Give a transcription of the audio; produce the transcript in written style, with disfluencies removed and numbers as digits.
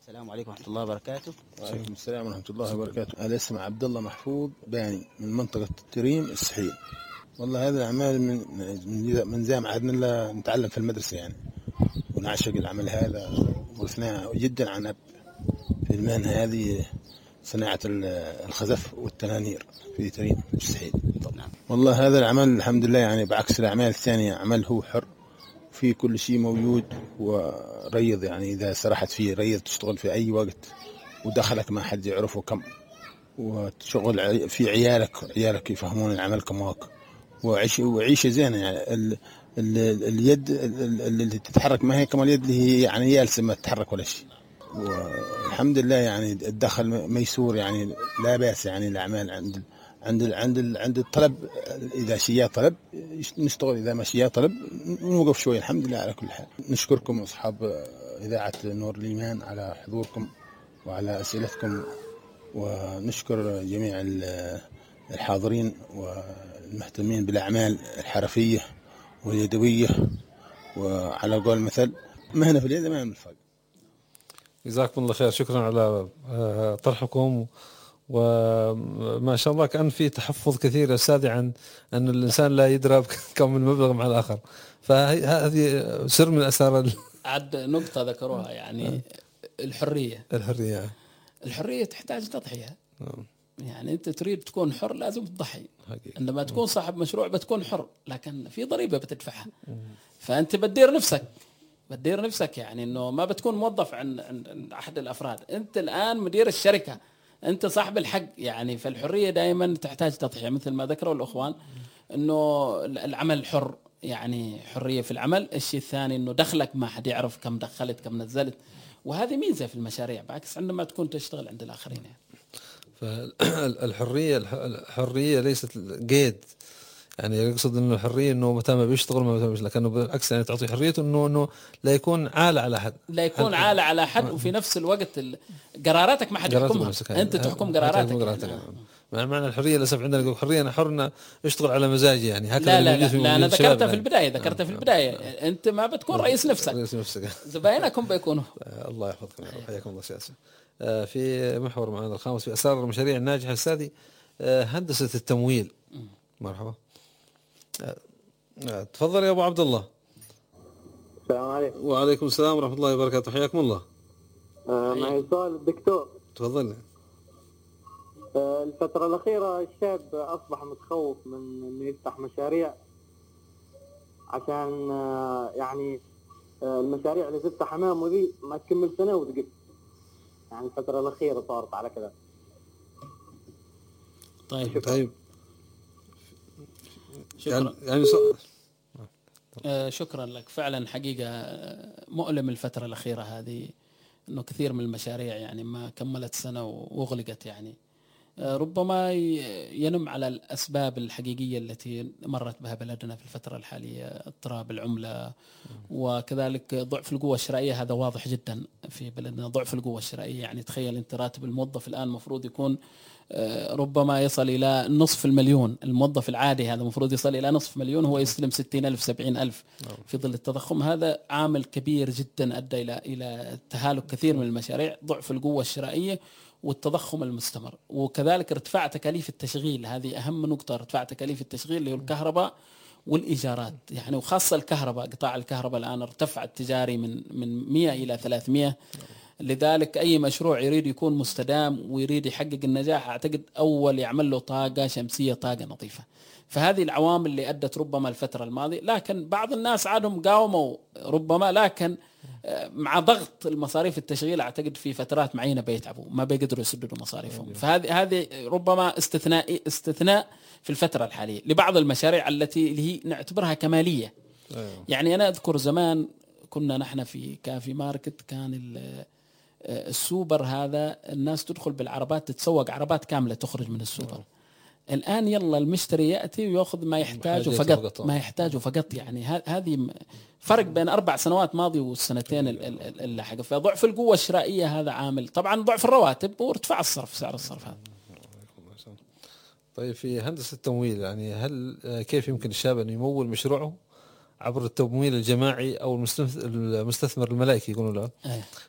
السلام عليكم ورحمة الله وبركاته. وعليكم السلام ورحمة الله وبركاته. أنا اسمي عبد الله محفوظ باني من منطقة تريم السحيل. والله هذا الأعمال من زي ما عدنا نتعلم في المدرسة يعني، ونعشق العمل هذا ورثناه جدا عن أب في المهنة هذه، صناعة الخزف والتنانير في تريم السحيل. والله هذا العمل الحمد لله يعني بعكس الأعمال الثانية عمل هو حر، في كل شيء موجود وريض، يعني إذا سرحت فيه ريض تشتغل في أي وقت ودخلك ما حد يعرفه كم، وتشغل في عيالك يفهمون العمل كماك، وعيشة زينة يعني. اليد اللي تتحرك ما هي كما اليد اللي هي يعني جالسة ما تتحرك ولا شيء. والحمد لله يعني الدخل ميسور يعني، لا بأس يعني. الأعمال عند الطلب، إذا شيء طلب نشتغل، إذا ما شيء طلب نوقف شوي. الحمد لله على كل حال. نشكركم أصحاب إذاعة نور الإيمان على حضوركم وعلى أسئلتكم، ونشكر جميع الحاضرين والمهتمين بالأعمال الحرفية واليدوية، وعلى قول المثل مهنة في اليد ما ينفق. جزاكم الله خير، شكرا على طرحكم. وما شاء الله كان في تحفظ كثير يا أستاذي عن أن الإنسان لا يدرى كم المبلغ مع الآخر، فهذه سر من أسرار عد نقطة ذكروها يعني الحرية تحتاج تضحية. يعني أنت تريد تكون حر لازم تضحي. عندما تكون صاحب مشروع بتكون حر، لكن في ضريبة بتدفعها. فأنت بتدير نفسك يعني إنه ما بتكون موظف عند أحد الأفراد. أنت الآن مدير الشركة، أنت صاحب الحق يعني. فالحرية دائما تحتاج تضحية مثل ما ذكروا الأخوان، إنه العمل حر يعني حرية في العمل. الشيء الثاني إنه دخلك ما حد يعرف كم دخلت كم نزلت، وهذه ميزة في المشاريع بعكس عندما تكون تشتغل عند الآخرين يعني. فالحرية ليست قيد، يعني يقصد انه الحريه انه متى ما بيشتغل ما بيشتغل، لكنه بالعكس يعني تعطي حريته انه لا يكون عالة على حد، وفي نفس الوقت قراراتك ما حد يحكمها، انت تحكم قراراتك يعني. معنى الحريه للاسف عندنا نقول حريه انا حر اشتغل على مزاجي يعني. هكذا لا انا ذكرتها في البدايه انت ما بتكون رئيس نفسك زباينكم بيكونوا. الله يحفظكم وحياكم الله سياسه. في محور معنا الخامس في اسرار المشاريع الناجحه السادي، هندسه التمويل. مرحبا، تفضل يا ابو عبد الله. السلام عليكم. وعليكم السلام ورحمه الله وبركاته، حياكم الله. معي سؤال الدكتور. تفضل. الفترة الأخيرة الشاب أصبح متخوف من إنه يفتح مشاريع، عشان يعني المشاريع اللي تفتح أمامه ذي ما تكمل سنة وتقل. يعني الفترة الأخيرة صارت على كذا. طيب. شكرا. شكرا لك. فعلا حقيقة مؤلم الفترة الأخيرة هذه، إنه كثير من المشاريع يعني ما كملت سنة وأغلقت يعني. ربما ينم على الأسباب الحقيقية التي مرت بها بلدنا في الفترة الحالية، اضطراب العملة وكذلك ضعف القوة الشرائية. هذا واضح جدا في بلدنا، ضعف القوة الشرائية. يعني تخيل أنت راتب الموظف الآن مفروض يكون ربما يصل إلى نصف المليون. الموظف العادي هذا مفروض يصل إلى نصف مليون، هو يستلم 60,000 70,000 في ظل التضخم. هذا عامل كبير جدا أدى إلى تهالك كثير من المشاريع، ضعف القوة الشرائية والتضخم المستمر، وكذلك ارتفاع تكاليف التشغيل. هذه أهم نقطة، ارتفاع تكاليف التشغيل اللي هو الكهرباء والإيجارات يعني، وخاصة الكهرباء. قطاع الكهرباء الآن ارتفع التجاري من 100 إلى 300. لذلك أي مشروع يريد يكون مستدام ويريد يحقق النجاح، أعتقد أول يعمل له طاقة شمسية، طاقة نظيفة. فهذه العوامل اللي أدت ربما الفترة الماضية. لكن بعض الناس عادهم قاوموا ربما، لكن مع ضغط المصاريف التشغيل أعتقد في فترات معينة بيتعبوا، ما بيقدروا يسددوا مصاريفهم. فهذه ربما استثناء في الفترة الحالية لبعض المشاريع اللي هي نعتبرها كمالية. يعني أنا أذكر زمان كنا نحن في كافي ماركت، كان السوبر هذا الناس تدخل بالعربات، تتسوق عربات كاملة تخرج من السوبر. الآن يلا المشتري يأتي ويأخذ ما يحتاجه فقط. يعني هذه فرق بين 4 سنوات ماضي والسنتين اللي حقه. فضعف القوة الشرائية هذا عامل، طبعا ضعف الرواتب وارتفاع سعر الصرف هذا. طيب في هندسة التمويل يعني هل كيف يمكن الشاب أن يمول مشروعه عبر التمويل الجماعي أو المستثمر الملائكي يقولون له؟